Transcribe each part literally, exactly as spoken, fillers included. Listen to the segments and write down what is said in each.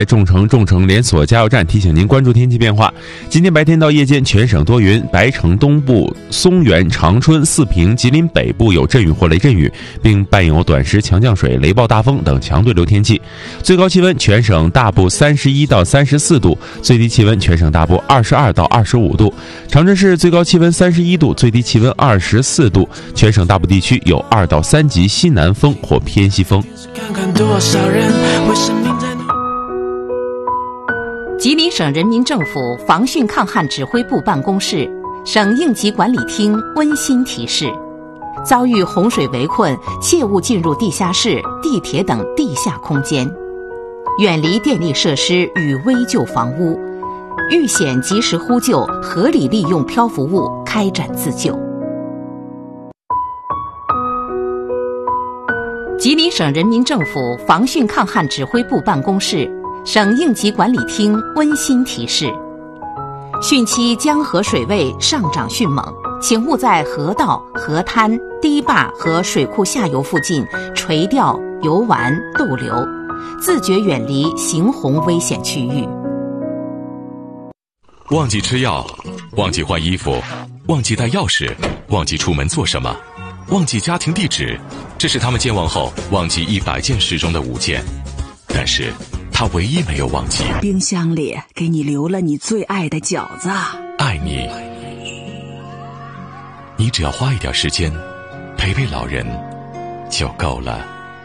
众诚众诚连锁加油站提醒您关注天气变化。今天白天到夜间全省多云，白城东部、松原、长春、四平、吉林北部有阵雨或雷阵雨，并伴有短时强降水、雷暴大风等强对流天气。最高气温全省大部三十一到三十四度，最低气温全省大部二十二到二十五度。长春市最高气温三十一度，最低气温二十四度，全省大部地区有二到三级西南风或偏西风。 看看多少人为生命在吉林省人民政府防汛抗旱指挥部办公室、省应急管理厅温馨提示：遭遇洪水围困，切勿进入地下室、地铁等地下空间，远离电力设施与危旧房屋，遇险及时呼救，合理利用漂浮物开展自救。吉林省人民政府防汛抗旱指挥部办公室、省应急管理厅温馨提示：汛期江河水位上涨迅猛，请勿在河道、河滩、堤坝和水库下游附近垂钓、游玩、逗留，自觉远离行洪危险区域。 忘记吃药，忘记换衣服，忘记带钥匙，忘记出门做什么，忘记家庭地址，这是他们健忘后忘记一百件事中的五件。但是他唯一没有忘记， 冰箱里给你留了你最爱的饺子。 爱你，你只要花一点时间陪陪老人就够了。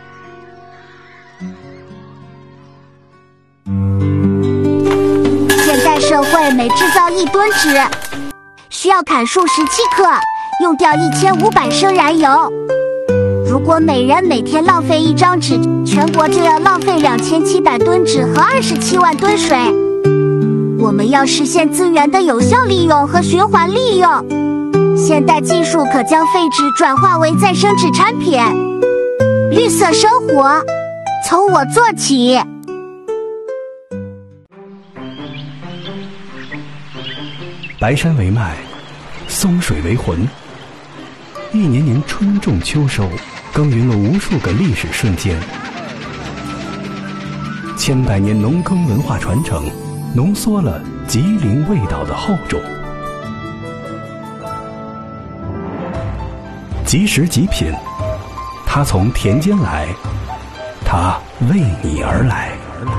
现代社会每制造一吨纸，需要砍树十七克，用掉一千五百升燃油。如果每人每天浪费一张纸，全国就要浪费两千七百吨纸和二十七万吨水。我们要实现资源的有效利用和循环利用，现代技术可将废纸转化为再生纸产品。绿色生活，从我做起。 白山为脉，松水为魂，一年年春种秋收，耕耘了无数个历史瞬间，千百年农耕文化传承，浓缩了吉林味道的厚重。即食即品，它从田间来，它为你而来。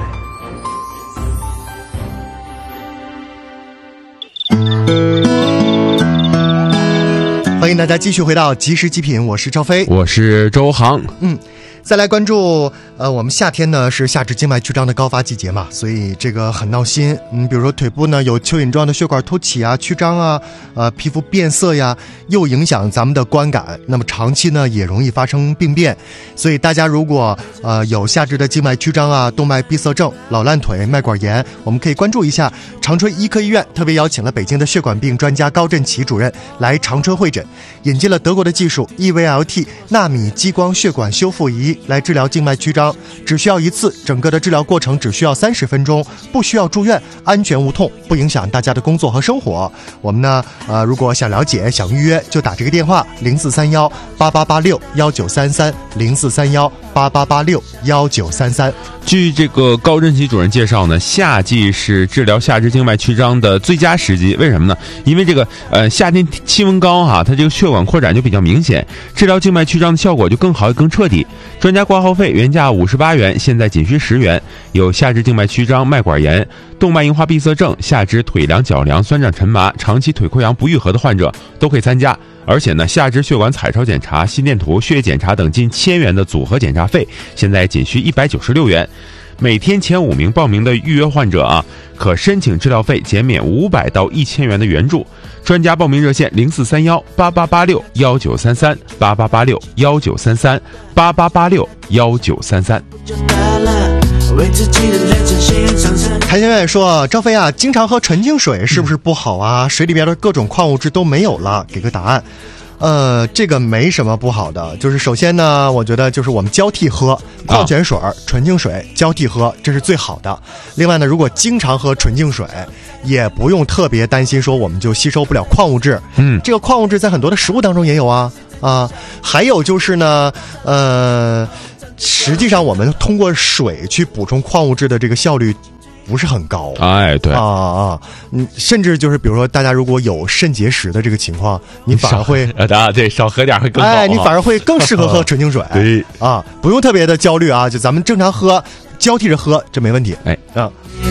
欢迎大家继续回到即时极品，我是赵飞， 我是周航。 嗯，再来关注，呃，我们夏天呢是下肢静脉曲张的高发季节嘛，所以这个很闹心。嗯，比如说腿部呢有蚯蚓状的血管凸起啊、曲张啊，呃，皮肤变色呀，又影响咱们的观感，那么长期呢也容易发生病变。所以大家如果呃有下肢的静脉曲张啊、动脉闭塞症、老烂腿、脉管炎，我们可以关注一下长春医科医院，特别邀请了北京的血管病专家高振奇主任来长春会诊，引进了德国的技术 E V L T 纳米激光血管修复仪来治疗静脉曲张，只需要一次，整个的治疗过程只需要三十分钟，不需要住院，安全无痛，不影响大家的工作和生活。我们呢，呃，如果想了解、想预约，就打这个电话零四三幺八八八六幺九三三零四三幺八八八六幺九三三。 据这个高振奇主任介绍呢，夏季是治疗下肢静脉曲张的最佳时机。为什么呢？因为这个呃夏天气温高哈、啊，它这个血管扩展就比较明显，治疗静脉曲张的效果就更好更彻底。专家挂号费原价五十八元，现在仅需十元。有下肢静脉曲张、脉管炎、动脉硬化闭塞症、下肢腿凉、脚凉、酸胀沉麻、长期腿溃疡不愈合的患者都可以参加。而且呢，下肢血管彩超检查、心电图、血液检查等近千元的组合检查费，现在仅需一百九十六元。每天前五名报名的预约患者啊，可申请治疗费减免五百到一千元的援助。专家报名热线零四三幺八八八六幺九三三八八八六幺九三三八八八六幺九三三。 谭先生说：“赵飞啊，经常喝纯净水是不是不好啊？水里边的各种矿物质都没有了，给个答案。”呃，这个没什么不好的，就是首先呢，我觉得就是我们交替喝矿泉水、啊、纯净水交替喝，这是最好的。另外呢，如果经常喝纯净水，也不用特别担心说我们就吸收不了矿物质。嗯，这个矿物质在很多的食物当中也有啊啊。还有就是呢，呃。 实际上我们通过水去补充矿物质的这个效率不是很高。 哎，对啊啊，嗯，甚至就是比如说大家如果有肾结石的这个情况，你反而会啊，对，少喝点会更好。 哎，你反而会更适合喝纯净水。 对啊，不用特别的焦虑啊，就咱们正常喝，交替着喝，这没问题。 哎啊，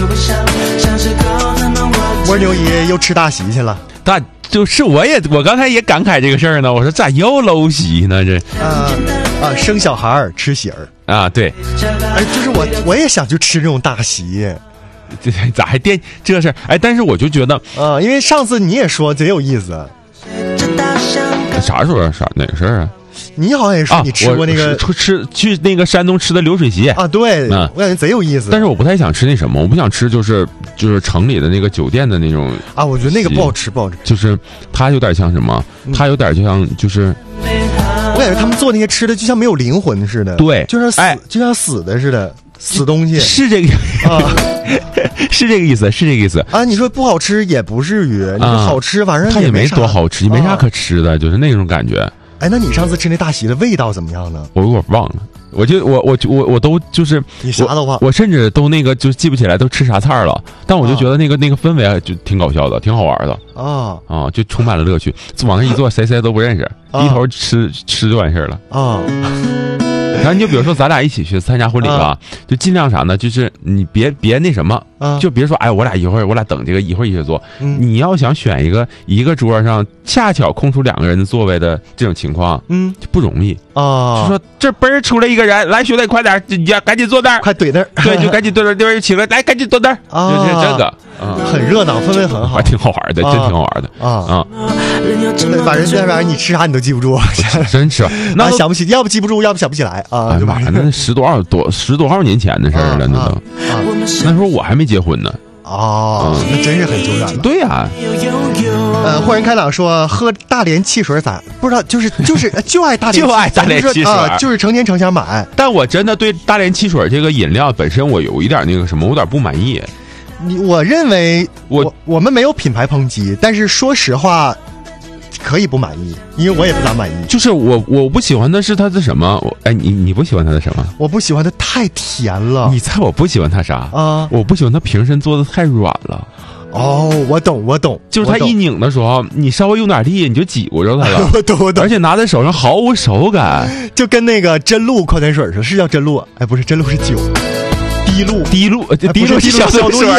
蜗牛姨又吃大席去了。 大就是我也我刚才也感慨这个事儿呢，我说咋又搂席呢？这啊啊，生小孩儿吃喜儿啊，对， 哎，就是我我也想去吃这种大席。 这咋还惦这个事儿？哎，但是我就觉得， 啊，因为上次你也说贼有意思。 啥时候啊？啥哪个事儿啊？ 你好像也说你吃过那个、 啊、吃吃去那个山东吃的流水席啊？对，嗯、我感觉贼有意思。 但是我不太想吃那什么，我不想吃就是就是城里的那个酒店的那种啊，我觉得那个不好吃，不好吃。 就是它有点像什么？它有点就像就是。 我感觉他们做那些吃的就像没有灵魂似的， 对， 就像死、 哎、 就像死的似的，死东西是这个啊，是这个意思，是这个意思啊。你说不好吃也不至于，你说好吃，反正它也没多好吃，也没啥啊可吃的，就是那种感觉。 哎，那你上次吃那大席的味道怎么样呢？ 我有点忘了，我就我我我我都就是你啥都忘， 我甚至都那个就记不起来都吃啥菜了。但我就觉得那个、啊、那个氛围就挺搞笑的，挺好玩的啊啊，就充满了乐趣。往上一坐，谁谁都不认识， 啊、 低头吃吃就完事儿了啊。 然后你就比如说咱俩一起去参加婚礼吧，啊、就尽量啥呢？就是你别别那什么， 啊、 就别说哎，我俩一会儿我俩等这个一会儿一起坐。 嗯、 你要想选一个一个桌上恰巧空出两个人的座位的这种情况， 嗯， 就不容易啊。 就说这嘣儿出来一个人，来兄弟快点，呀赶紧坐那儿， 快怼那儿， 对，就赶紧怼那儿，那边起来，来赶紧坐那儿， 啊、 就是这个。 啊、嗯，很热闹，氛围很好， 还挺好玩的，真挺好玩的啊啊！反正这玩意儿你吃啥你都记不住， 真吃，那、 啊、想不起，要不记不住，要不想不起来啊！ 哎妈呀，那十多少多十多少年前的事儿了，那都、啊啊、那时候我还没结婚呢。 哦，嗯、那真是很久远了。 对呀、啊， 呃，豁然开朗说喝大连汽水咋不知道，就是就是就爱大连， 就爱大连汽水啊，就是成天成想买。 但我真的对大连汽水这个饮料本身，我有一点那个什么，我有点不满意。 你我认为我 我, 我们没有品牌抨击，但是说实话，可以不满意，因为我也不咋满意。 就是我我不喜欢的是它的什么？我哎，你你不喜欢它的什么？ 我不喜欢它太甜了。 你猜我不喜欢它啥啊？ 我不喜欢它瓶身做的太软了。 哦，我懂，我懂， 就是它一拧的时候，你稍微用点力，你就挤过着它了。 我懂，我懂。 而且拿在手上毫无手感， 就跟那个真露矿泉水似的，是叫真露？哎，不是，真露是酒。滴露， 滴露，滴露是消毒液。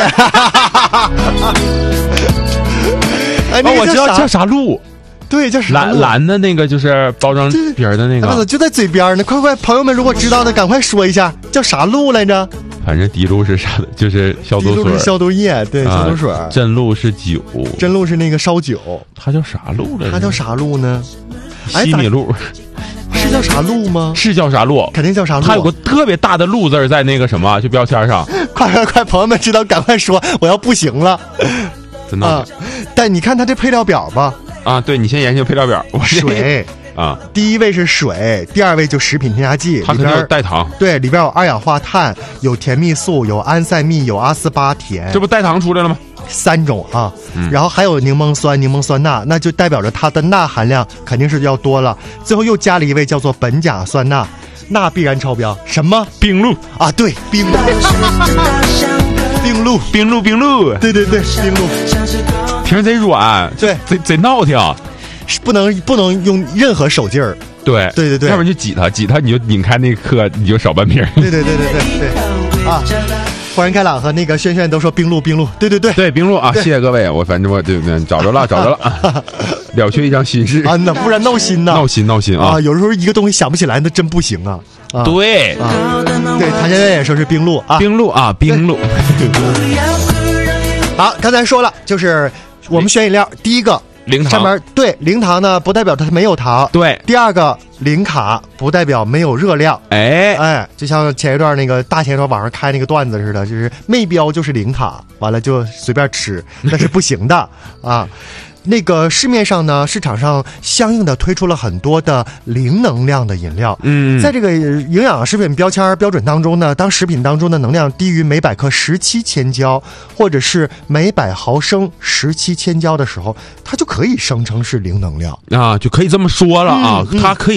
哎， 哦，我知道叫啥露， 对，叫啥蓝蓝的那个，就是包装皮儿的那个， 就在嘴边呢。快快，朋友们，如果知道的，赶快说一下，叫啥露来着？ 反正滴露是啥的，就是消毒水， 滴露是消毒液，对，消毒水。 啊、真露是酒， 真露是那个烧酒， 它叫啥露来着？ 它叫啥露呢？ 西米露。 是叫啥露吗？ 是叫啥露？ 肯定叫啥露。 它有个特别大的露字在那个什么，就标签上。 快快快，朋友们知道赶快说，我要不行了。 真的、 啊。但你看它这配料表吧。 啊，对，你先研究配料表。 水啊， 第一位是水，第二位就食品添加剂， 它肯定有代糖。 对，里边有二氧化碳，有甜蜜素，有安赛蜜，有阿斯巴甜。 这不代糖出来了吗？ 三种啊、 嗯， 然后还有柠檬酸、柠檬酸钠，那就代表着它的钠含量肯定是要多了。最后又加了一味叫做苯甲酸钠，钠必然超标。什么？ 冰露啊？对，冰露，冰露， 冰露，冰露， 对对对，冰露， 瓶贼软， 对， 贼贼闹挺， 不能不能用任何手劲儿。 对对对对， 要不然就挤它，挤它你就拧开那颗，你就少半瓶。 对对对对对对啊！豁然开朗和那个轩轩都说冰露冰露，对对对对冰露啊！谢谢各位，我反正我对找着了找着了，了却一张心事啊！那不然闹心呐， 闹心闹心啊！ 啊，有时候一个东西想不起来，那真不行啊！啊对啊，对，谭家园也说是冰露啊， 冰露啊，冰露。 好，刚才说了，就是我们选饮料，第一个。 零糖上面对零糖呢，不代表它没有糖。 对， 第二个零卡不代表没有热量。 哎哎，就像前一段那个大前一段网上开那个段子似的，就是没标就是零卡，完了就随便吃，那是不行的啊。那个市面上呢，市场上相应的推出了很多的零能量的饮料。 嗯， 在这个营养食品标签标准当中呢，当食品当中的能量低于每百克十七千焦，或者是每百毫升十七千焦的时候，它就可以声称是零能量啊，就可以这么说了啊， 嗯嗯、 它可以这么。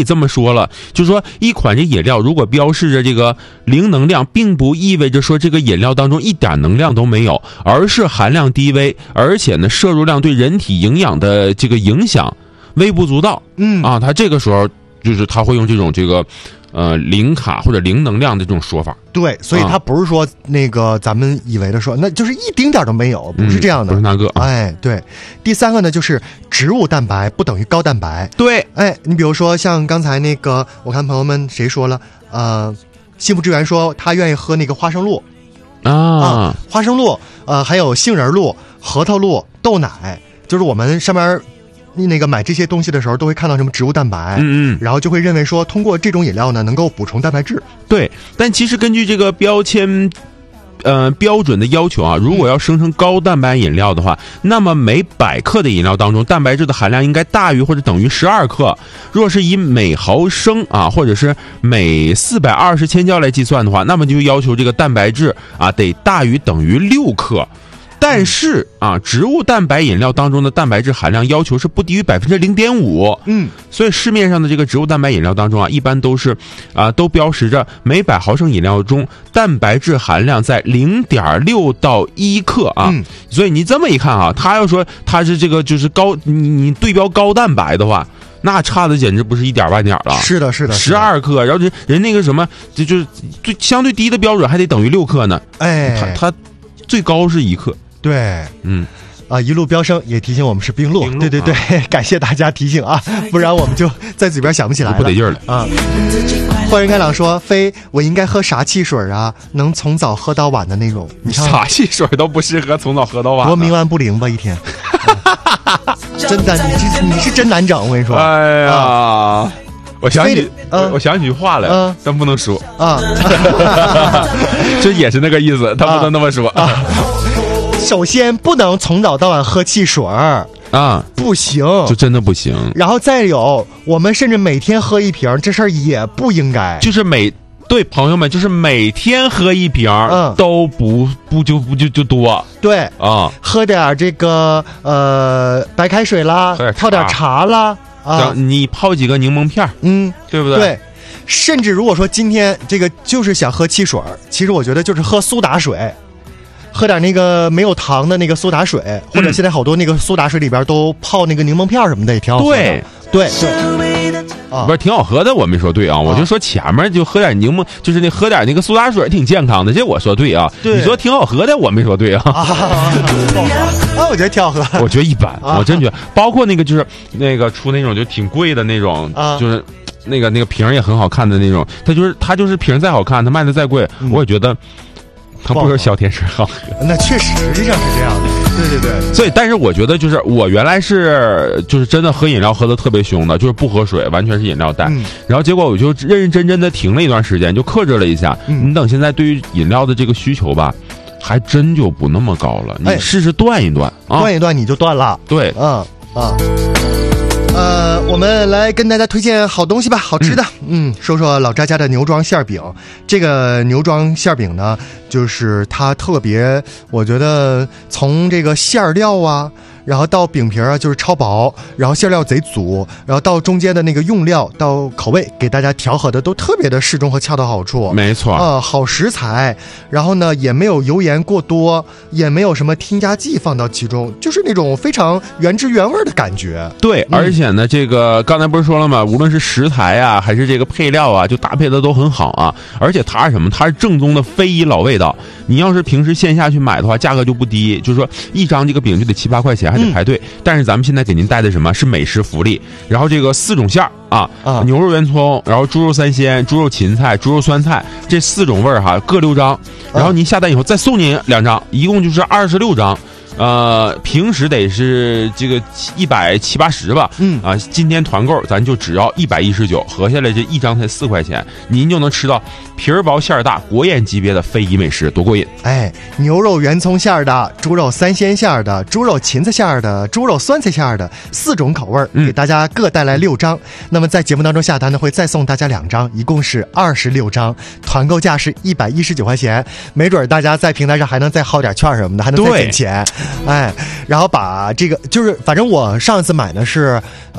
这么说了，就说一款这饮料如果标示着这个零能量，并不意味着说这个饮料当中一点能量都没有，而是含量低微，而且呢摄入量对人体营养的这个影响微不足道。 嗯啊，他这个时候就是他会用这种这个呃零卡或者零能量的这种说法。 对，所以他不是说那个咱们以为的说那就是一丁点都没有，不是这样的， 嗯、不是那个。 哎，对。第三个呢，就是植物蛋白不等于高蛋白。 对， 哎，你比如说像刚才那个，我看朋友们谁说了，呃，幸福之源说他愿意喝那个花生露啊， 啊花生露，呃，还有杏仁露、核桃露、豆奶，就是我们上面。那个买这些东西的时候都会看到什么植物蛋白， 嗯嗯， 然后就会认为说通过这种饮料呢能够补充蛋白质。 对，但其实根据这个标签呃标准的要求啊，如果要生成高蛋白饮料的话，那么每百克的饮料当中蛋白质的含量应该大于或者等于十二克。若是以每毫升啊或者是每四百二十千焦来计算的话，那么就要求这个蛋白质啊得大于等于六克。但是啊，植物蛋白饮料当中的蛋白质含量要求是不低于百分之零点五。 嗯， 所以市面上的这个植物蛋白饮料当中啊，一般都是啊都标识着每百毫升饮料中蛋白质含量在零点六到一克啊。 嗯， 所以你这么一看啊，他要说他是这个就是高，你你对标高蛋白的话，那差的简直不是一点半点了。 是的，是的， 十二克，然后人人那个什么，就就是最相对低的标准还得等于六克呢。 哎， 他他最高是一克。 对， 嗯， 啊，一路飙升也提醒我们是冰露， 冰露对对对，啊、感谢大家提醒啊，不然我们就在嘴边想不起来了， 不得劲儿了啊。欢迎开朗说，飞，我应该喝啥汽水啊？能从早喝到晚的那种。你啥汽水都不适合从早喝到晚。 多冥顽不灵吧一天，啊、真的，你是你是真难整，我跟你说。 哎呀。啊我想起， 呃、 我想起句话来， 呃、 但不能说啊， 这也是那个意思，他不能那么说。 啊啊、首先，不能从早到晚喝汽水儿啊， 不行， 就真的不行。 然后再有，我们甚至每天喝一瓶，这事儿也不应该。 就是每对朋友们，就是每天喝一瓶，嗯，都不不就不就就多。 对啊， 喝点这个呃白开水啦，泡点茶啦。啊， 你泡几个柠檬片， 嗯， 对不对？ 对，甚至如果说今天这个就是想喝汽水，其实我觉得就是喝苏打水，喝点那个没有糖的那个苏打水，嗯、或者现在好多那个苏打水里边都泡那个柠檬片什么的，也挺好喝的。 对对对， 啊，不是挺好喝的，我没说对啊，我就说前面就喝点柠檬，就是那喝点那个苏打水挺健康的，这我说对啊。 对， 你说挺好喝的，我没说对啊。 啊，啊我觉得挺好喝。 我觉得一般，我真觉得，包括那个就是那个出那种就挺贵的那种， 啊、 就是那个那个瓶也很好看的那种，它就是它就是瓶再好看，它卖的再贵，嗯、我也觉得它不如小甜水好喝。 那确实实际上是这样的。对对对， 所以但是我觉得就是我原来是就是真的喝饮料喝的特别凶的，就是不喝水，完全是饮料袋。嗯、然后结果我就认认真真的停了一段时间，就克制了一下。嗯、你等现在对于饮料的这个需求吧，还真就不那么高了。你试试断一断， 哎、啊，断一断你就断了。 对， 嗯啊。呃，我们来跟大家推荐好东西吧，好吃的。嗯, 嗯，说说老张家的牛庄馅饼。这个牛庄馅饼呢，就是它特别，我觉得从这个馅料啊，然后到饼皮啊，就是超薄，然后馅料贼足，然后到中间的那个用料到口味，给大家调和的都特别的适中和恰到好处。 没错啊、呃，好食材，然后呢也没有油盐过多，也没有什么添加剂放到其中，就是那种非常原汁原味的感觉。 对， 嗯、 而且呢，这个刚才不是说了吗？无论是食材啊，还是这个配料啊，就搭配的都很好啊。而且它是什么？它是正宗的非遗老味道。你要是平时线下去买的话，价格就不低，就是说一张这个饼就得七八块钱，还得排队。嗯、但是咱们现在给您带的什么是美食福利？然后这个四种馅儿啊，啊牛肉圆葱，然后猪肉三鲜、猪肉芹菜、猪肉酸菜这四种味儿哈，各六张。然后您下单以后再送您两张，一共就是二十六张。呃，平时得是这个一百七八十吧， 嗯啊，今天团购咱就只要一百一十九，合下来这一张才四块钱，您就能吃到皮儿薄馅儿大、国宴级别的非遗美食，多过瘾！ 哎，牛肉圆葱馅儿的、猪肉三鲜馅儿的、猪肉芹菜馅儿的、猪肉酸菜馅儿的四种口味儿， 嗯、 给大家各带来六张。那么在节目当中下单呢，会再送大家两张，一共是二十六张，团购价是一百一十九块钱，没准大家在平台上还能再薅点券什么的，还能再减钱。哎，然后把这个就是，反正我上次买的是呃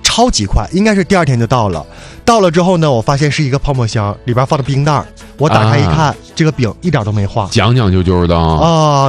超级快，应该是第二天就到了。到了之后呢，我发现是一个泡沫箱，里边放的冰袋，我打开一看，啊、这个饼一点都没化， 讲讲究究的啊。